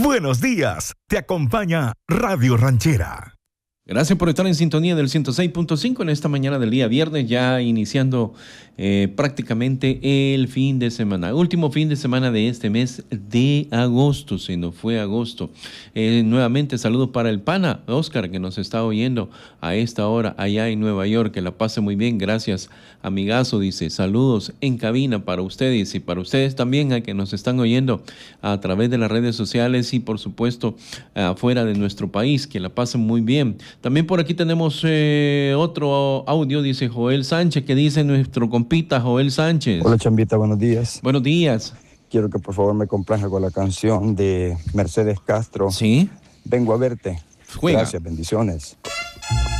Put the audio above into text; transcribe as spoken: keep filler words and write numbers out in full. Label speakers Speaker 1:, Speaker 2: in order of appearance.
Speaker 1: Buenos días, te acompaña Radio Ranchera.
Speaker 2: Gracias por estar en sintonía del ciento seis punto cinco en esta mañana del día viernes, ya iniciando eh, prácticamente el fin de semana. Último fin de semana de este mes de agosto, si no fue agosto. Eh, nuevamente saludos para el pana Oscar, que nos está oyendo a esta hora allá en Nueva York. Que la pase muy bien, gracias amigazo, dice. Saludos en cabina para ustedes y para ustedes también, a que nos están oyendo a través de las redes sociales y por supuesto afuera de nuestro país. Que la pasen muy bien. También por aquí tenemos eh, otro audio, dice Joel Sánchez, que dice nuestro compita Joel Sánchez.
Speaker 3: Hola Chambita, buenos días.
Speaker 2: Buenos días.
Speaker 3: Quiero que por favor me complazca con la canción de Mercedes Castro.
Speaker 2: Sí.
Speaker 3: Vengo a verte.
Speaker 2: Juega.
Speaker 3: Gracias, bendiciones.